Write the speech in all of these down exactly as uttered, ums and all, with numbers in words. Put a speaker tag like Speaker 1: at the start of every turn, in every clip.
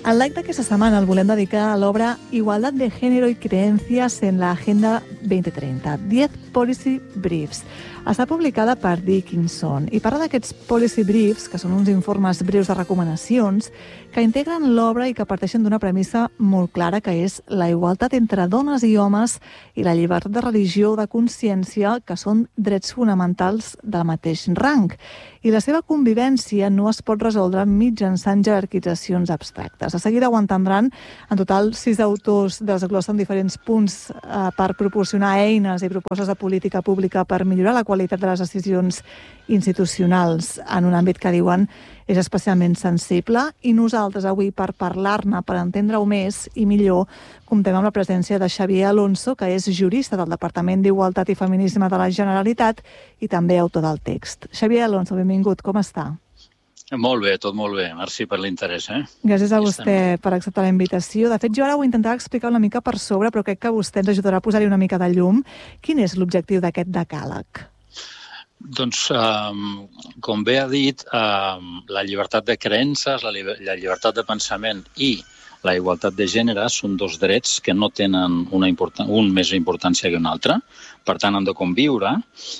Speaker 1: El live d'aquesta setmana el volem dedicar a l'obra Igualdad de Género y Creencias en la Agenda veinte treinta, diez Policy Briefs. Està publicada per Dickinson i parla d'aquests Policy Briefs, que són uns informes breus de recomanacions, que integren l'obra i que parteixen d'una premissa molt clara, que és la igualtat entre dones i homes i la llibertat de religió o de consciència, que són drets fonamentals del mateix rang. I la seva convivència no es pot resoldre mitjançant jerarquitzacions abstractes. De seguida ho entendran. En total, sis autors desglossen diferents punts eh, per proporcionar eines i propostes de política pública per millorar la qualitat de les decisions institucionals en un àmbit que diuen és especialment sensible. I nosaltres avui, per parlar-ne, per entendre-ho més i millor, comptem amb la presència de Xavier Alonso, que és jurista del Departament d'Igualtat i Feminisme de la Generalitat i també autor del text. Xavier Alonso, benvingut, com està?
Speaker 2: Molt bé, tot molt bé. Merci per l'interès. Eh?
Speaker 1: Gràcies a vostè per acceptar la invitació. De fet, jo ara ho intentaré explicar una mica per sobre, però crec que vostè ens ajudarà a posar-hi una mica de llum. Quin és l'objectiu d'aquest decàleg?
Speaker 2: Doncs, um, com bé ha dit, um, la llibertat de creences, la, li- la llibertat de pensament i la igualtat de gènere són dos drets que no tenen una importància, un més importància que un altre. Per tant, han de conviure,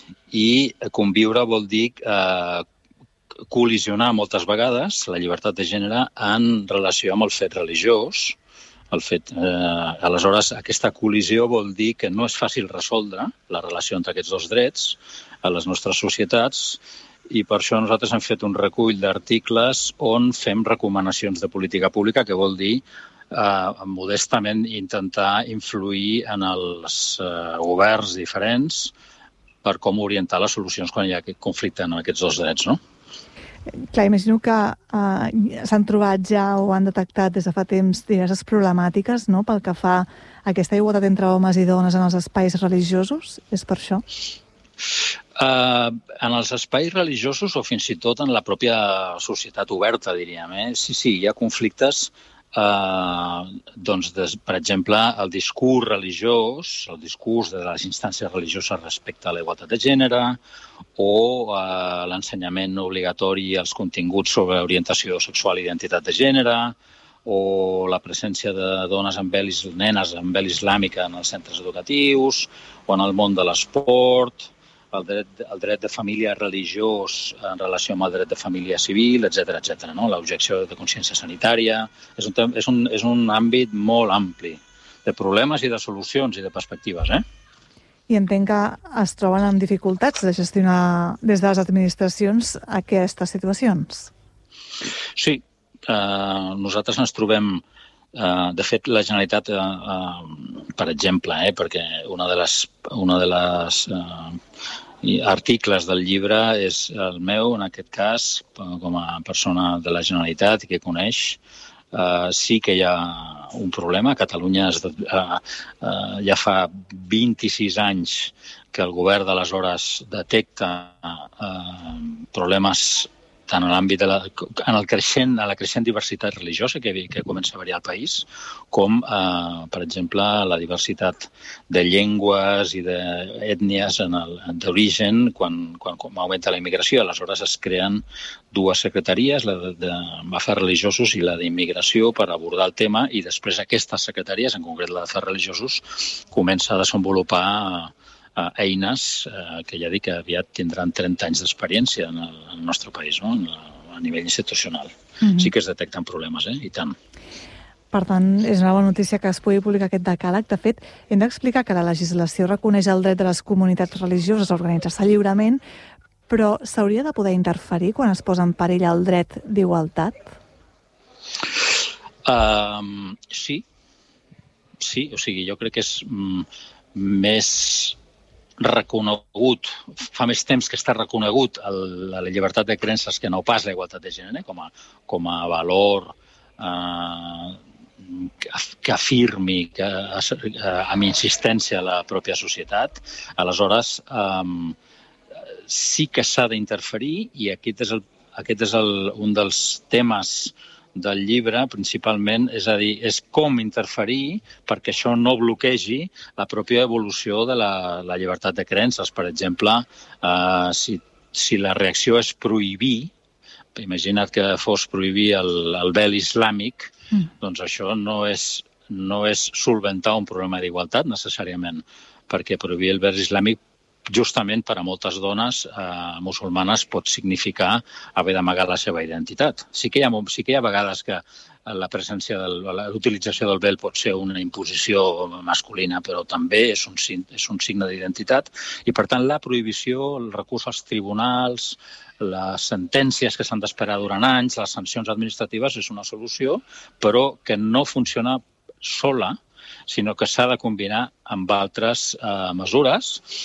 Speaker 2: i conviure vol dir eh, col·lisionar moltes vegades la llibertat de gènere en relació amb el fet religiós. El fet, eh, aleshores, aquesta col·lisió vol dir que no és fàcil resoldre la relació entre aquests dos drets a les nostres societats, i per això nosaltres hem fet un recull d'articles on fem recomanacions de política pública, que vol dir eh, modestament intentar influir en els eh, governs diferents per com orientar les solucions quan hi ha aquest conflicte en aquests dos drets, no?
Speaker 1: Clar, imagino que eh, s'han trobat ja o han detectat des de fa temps diverses problemàtiques, no?, pel que fa a aquesta igualtat entre homes i dones en els espais religiosos. És per això?
Speaker 2: Uh, en els espais religiosos o fins i tot en la pròpia societat oberta, diríem. Eh? Sí, sí, hi ha conflictes. Uh, doncs, des, per exemple, el discurs religiós, el discurs de les instàncies religioses respecte a la igualtat de gènere, o uh, l'ensenyament obligatori als continguts sobre orientació sexual i identitat de gènere, o la presència de dones amb vel, nenes amb vel islàmica en els centres educatius, o en el món de l'esport, el dret, el dret de família religiós en relació amb el dret de família civil, etcètera, etcètera, no? L'objecció de consciència sanitària. És un, és, un, és un àmbit molt ampli de problemes i de solucions i de perspectives. Eh?
Speaker 1: I entenc que es troben amb dificultats de gestionar des de les administracions aquestes situacions.
Speaker 2: Sí, eh, nosaltres ens trobem... Uh, de fet, la Generalitat, uh, uh, per exemple, eh, perquè una de les, una de les uh, articles del llibre és el meu, en aquest cas, com a persona de la Generalitat i que coneix, uh, sí que hi ha un problema. A Catalunya es, uh, uh, ja fa vint-i-sis anys que el govern d'aleshores detecta uh, problemes tant en l'àmbit de la, en el creixent, en la creixent diversitat religiosa que, que comença a variar al país, com, eh, per exemple, la diversitat de llengües i d'ètnies d'origen quan, quan, quan augmenta la immigració. Aleshores es creen dues secretaries, la de, de afers religiosos i la d'immigració, per abordar el tema, i després aquestes secretaries, en concret la d'afers religiosos, comença a desenvolupar Uh, eines uh, que ja dic que aviat tindran trenta anys d'experiència en, el, en el nostre país, no? En, a nivell institucional. Mm-hmm. Sí que es detecten problemes, eh? I tant.
Speaker 1: Per tant, és una bona notícia que es pugui publicar aquest decàleg. De fet, hem d'explicar que la legislació reconeix el dret de les comunitats religioses a organitzar-se lliurement, però s'hauria de poder interferir quan es posa en perill el dret d'igualtat?
Speaker 2: Um, sí. Sí, o sigui, jo crec que és mm, més reconegut, fa més temps que està reconegut el, la llibertat de creences que no pas la igualtat de gènere com a, com a valor eh, que, que afirmi que, eh, amb insistència a la pròpia societat. Aleshores, eh, sí que s'ha d'interferir, i aquest és, el, aquest és el, un dels temes del llibre, principalment, és a dir, és com interferir perquè això no bloquegi la pròpia evolució de la, la llibertat de creences. Per exemple, eh, si, si la reacció és prohibir, imagina't que fos prohibir el, el vel islàmic, mm. doncs això no és, no és solventar un problema d'igualtat necessàriament, perquè prohibir el vel islàmic justament per a moltes dones eh, musulmanes pot significar haver d'amagar la seva identitat. Sí que hi ha, sí que hi ha vegades que la presència de l'utilització del vel pot ser una imposició masculina, però també és un, és un signe d'identitat i, per tant, la prohibició, el recurs als tribunals, les sentències que s'han d'esperar durant anys, les sancions administratives és una solució, però que no funciona sola, sinó que s'ha de combinar amb altres eh, mesures